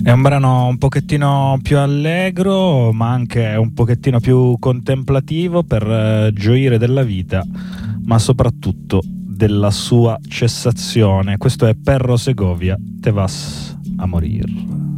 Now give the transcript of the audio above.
È un brano un pochettino più allegro, ma anche un pochettino più contemplativo per gioire della vita, ma soprattutto della sua cessazione. Questo è Perro Segovia, Te vas a morir.